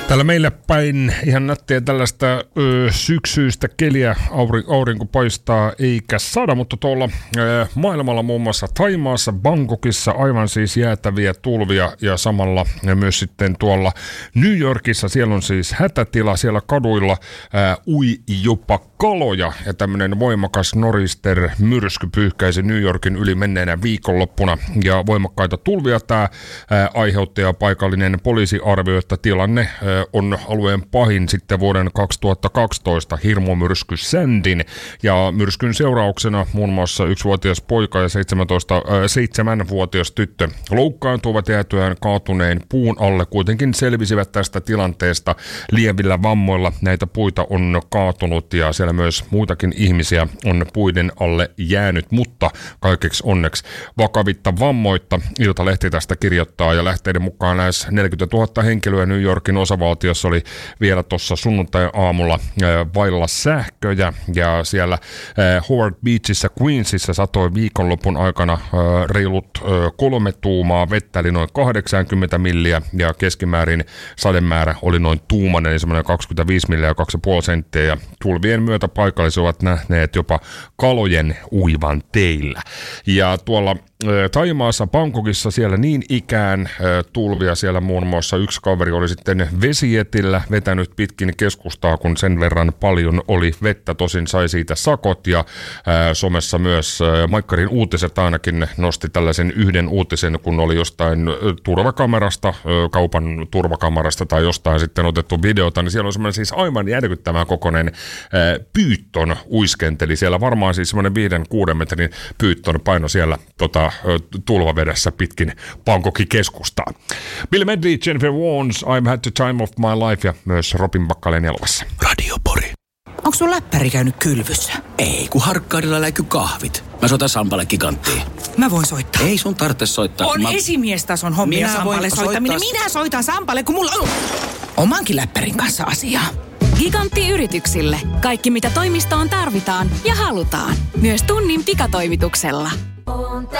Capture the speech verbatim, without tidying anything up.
Täällä meillä päin ihan nättiä tällaista ö, syksyistä keliä, Auri, aurinko paistaa eikä sada, mutta tuolla ö, maailmalla muun muassa Thaimaassa, Bangkokissa aivan siis jäätäviä tulvia ja samalla ja myös sitten tuolla New Yorkissa, siellä on siis hätätila, siellä kaduilla ö, ui jopa kaloja ja tämmöinen voimakas nor'easter myrsky pyyhkäisi New Yorkin yli menneenä viikonloppuna ja voimakkaita tulvia tämä ää, aiheutti ja paikallinen poliisi arvioi, että tilanne ää, on alueen pahin sitten vuoden kaksituhattakaksitoista hirmumyrsky Sandyn ja myrskyn seurauksena muun muassa yksivuotias poika ja seitsemänvuotias tyttö loukkaantuivat jäätyään kaatuneen puun alle. Kuitenkin selvisivät tästä tilanteesta lievillä vammoilla. Näitä puita on kaatunut ja siellä myös muitakin ihmisiä on puiden alle jäänyt, mutta kaikeksi onneksi vakavitta vammoitta. Iltalehti tästä kirjoittaa ja lähteiden mukaan lähes neljäkymmentätuhatta henkilöä New Yorkin osavaltiossa oli vielä tuossa sunnuntai-aamulla vailla sähköjä ja siellä Howard Beachissä Queensissa satoi viikonlopun aikana reilut kolme tuumaa vettä, eli noin kahdeksankymmentä milliä ja keskimäärin sademäärä oli noin tuumanen, eli semmoinen kaksikymmentäviisi milliä ja kaksi pilkku viisi senttiä ja tulvien myötä paikalliset ovat nähneet jopa kalojen uivan teillä. Ja tuolla Thaimaassa, Bangkokissa siellä niin ikään tulvia, siellä muun muassa yksi kaveri oli sitten vesijetillä vetänyt pitkin keskustaa, kun sen verran paljon oli vettä, tosin sai siitä sakot ja ää, somessa myös ää, Maikkarin uutiset ainakin nosti tällaisen yhden uutisen, kun oli jostain turvakamerasta, ää, kaupan turvakamerasta tai jostain sitten otettu videota, niin siellä on semmoinen siis aivan järkyttävän kokoinen ää, pyytton uiskenteli, siellä varmaan siis semmoinen viiden kuuden metrin pyytton paino siellä tota tulvavedessä pitkin Bangkokin keskustaa. Bill Medley, Jennifer Warnes, I've had the time of my life ja myös Robin Bakkaleen elokuvassa. Radio Pori. Onko sun läppäri käynyt kylvyssä? Ei, kun Harkkaudella läiky kahvit. Mä soitan Sampalle Giganttiin. Mä voin soittaa. Ei sun tarvitse soittaa. On mä... esimiestason hommia Sampalle soittaminen. Soittaa... Minä soitan Sampalle, kun mulla on omankin läppärin kanssa asiaa. Gigantti yrityksille. Kaikki mitä toimistoon tarvitaan ja halutaan. Myös tunnin pikatoimituksella.